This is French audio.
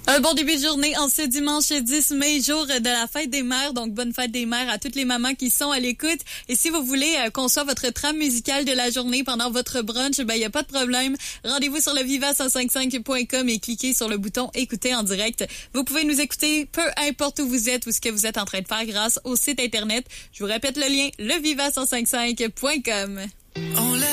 Un bon début de journée en ce dimanche 10 mai, jour de la fête des mères. Donc, bonne fête des mères à toutes les mamans qui sont à l'écoute. Et si vous voulez qu'on soit votre trame musicale de la journée pendant votre brunch, il n'y a pas de problème. Rendez-vous sur le viva105.com et cliquez sur le bouton écouter en direct. Vous pouvez nous écouter peu importe où vous êtes ou ce que vous êtes en train de faire grâce au site internet. Je vous répète le lien, leviva105.com.